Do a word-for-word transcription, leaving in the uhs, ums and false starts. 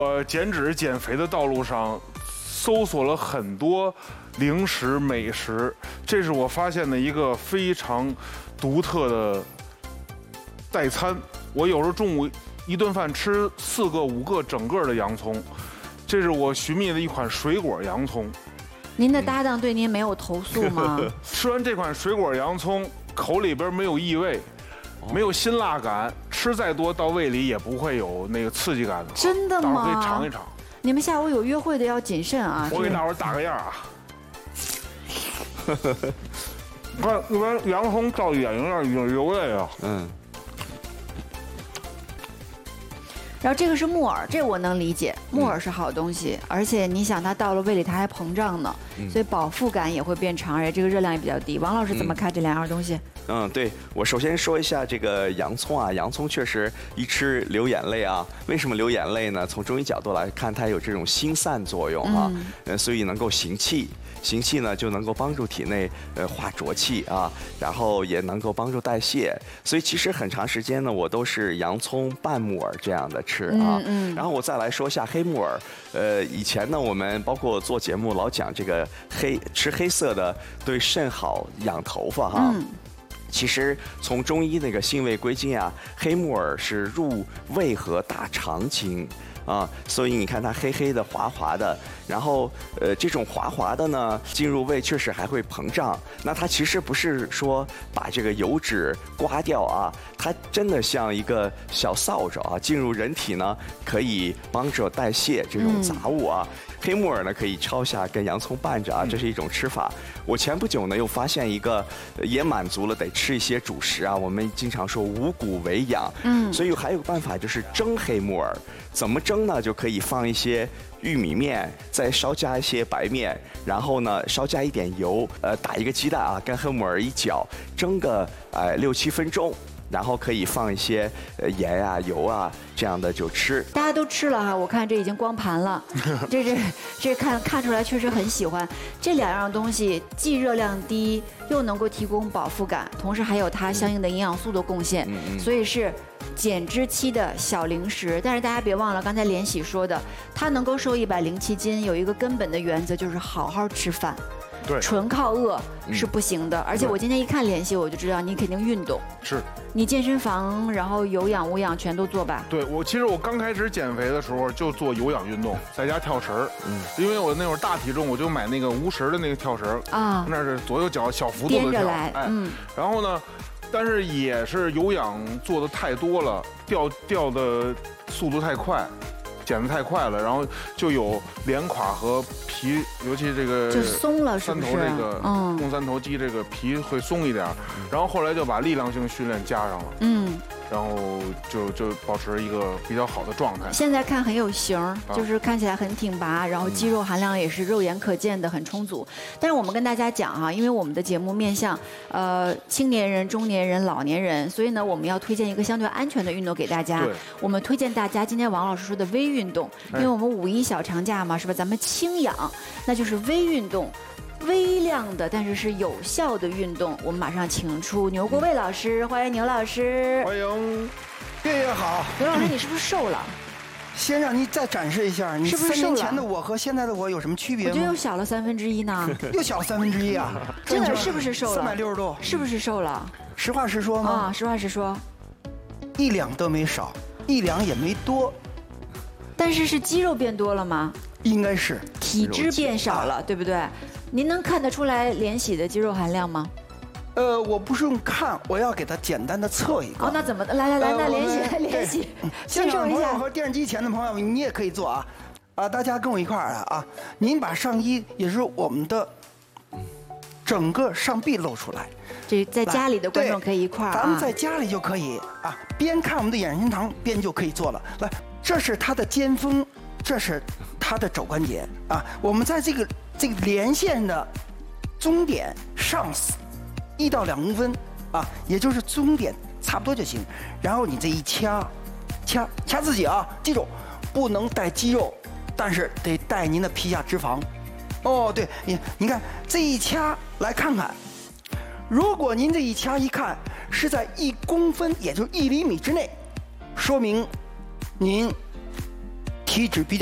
我减脂减肥的道路上，搜索了很多零食美食，这是我发现的一个非常独特的代餐。我有时候中午一顿饭吃四个五个整个的洋葱，这是我寻觅的一款水果洋葱。 您的搭档对您没有投诉吗？ 吃完这款水果洋葱，口里边没有异味，没有辛辣感，吃再多到胃里也不会有那个刺激感的。 真的吗？ 大伙可以尝一尝。 你们下午有约会的要谨慎啊！ 我给大伙儿打个样啊。你看那边洋葱照眼睛上已经流泪了。嗯。 然后这个是木耳，这我能理解，木耳是好东西，而且你想它到了胃里它还膨胀呢，所以饱腹感也会变长，而且这个热量也比较低。王老师怎么看这两样东西？ 嗯，对，我首先说一下这个洋葱啊，洋葱确实一吃流眼泪啊。为什么流眼泪呢？从中医角度来看，它有这种心散作用啊，呃，所以能够行气。行气呢，就能够帮助体内呃化浊气啊，然后也能够帮助代谢。所以其实很长时间呢，我都是洋葱拌木耳这样的吃啊。嗯嗯。然后我再来说一下黑木耳。呃，以前呢，我们包括做节目老讲这个黑吃黑色的对肾好，养头发哈。嗯。其实从中医那个性味归经啊，黑木耳是入胃和大肠经。啊，所以你看它黑黑的、滑滑的，然后呃，这种滑滑的呢，进入胃确实还会膨胀。那它其实不是说把这个油脂刮掉啊，它真的像一个小扫帚啊，进入人体呢，可以帮助代谢这种杂物啊。嗯、黑木耳呢，可以焯下跟洋葱拌着啊，这是一种吃法。我前不久呢又发现一个，也满足了得吃一些主食啊。我们经常说五谷为养，嗯，所以还有个办法就是蒸黑木耳。怎么蒸呢？就可以放一些玉米面，再稍加一些白面，然后呢稍加一点油，呃，打一个鸡蛋啊，跟黑木耳一搅，蒸个呃六七分钟。然后可以放一些呃盐啊、油啊这样的就吃。 大家都吃了哈，我看这已经光盘了，这这这看看出来确实很喜欢。这两样东西既热量低，又能够提供饱腹感，同时还有它相应的营养素的贡献，嗯、所以是减脂期的小零食。但是大家别忘了，刚才连喜说的，它能够瘦一百零七斤，有一个根本的原则就是好好吃饭。 对， 纯靠饿是不行的。而且我今天一看联系，我就知道你肯定运动。 是， 你健身房，然后有氧无氧全都做吧？ 对，我其实我刚开始减肥的时候就做有氧运动，在家跳绳儿。嗯，因为我那会儿大体重，我就买那个无绳的那个跳绳啊，那是左右脚小幅度的跳。 来， 哎，嗯，然后呢，但是也是有氧做的太多了，掉掉的速度太快。减得太快了，然后就有脸垮和皮，尤其这个就松了，是不是？三头这个肱三头肌这个皮会松一点，然后后来就把力量性训练加上了，嗯，然后就就保持一个比较好的状态。 现在看很有型，就是看起来很挺拔，然后肌肉含量也是肉眼可见的很充足。但是我们跟大家讲哈，因为我们的节目面向呃青年人、中年人、老年人，所以呢我们要推荐一个相对安全的运动给大家。我们推荐大家今天王老师说的微运动，因为我们五一小长假嘛，是吧？咱们轻氧，那就是微运动。微量的，但是是有效的运动。我们马上请出牛国卫老师，欢迎牛老师。 欢迎， 月月好。 牛老师，你是不是瘦了？ 先让你再展示一下，你三年前的我和现在的我有什么区别吗？ 我觉得又小了三分之一呢。 又小了三分之一啊！ 真的是不是瘦了？ 三百六十度， 是不是瘦了？ 实话实说吗？ 啊，实话实说。 一两都没少，一两也没多。 但是是肌肉变多了吗？ 应该是。 体脂变少了，对不对？您能看得出来连喜的肌肉含量吗？ 呃，我不是用看，我要给它简单的测一个。 哦，那怎么的？来来来，那连喜连喜， 现场朋友和电视机前的朋友，你也可以做啊！啊，大家跟我一块儿啊！您把上衣，也就是我们的整个上臂露出来。 这在家里的观众可以一块儿啊。 咱们在家里就可以啊，边看我们的养生堂边就可以做了。来，这是它的肩峰，这是它的肘关节啊。我们在这个这个连线的终点上一到两公分啊，也就是终点差不多就行。然后你这一掐，掐掐自己啊，记住不能带肌肉，但是得带您的皮下脂肪。哦，对，你你看这一掐，来看看，如果您这一掐一看是在一公分，也就是一厘米之内，说明您体脂比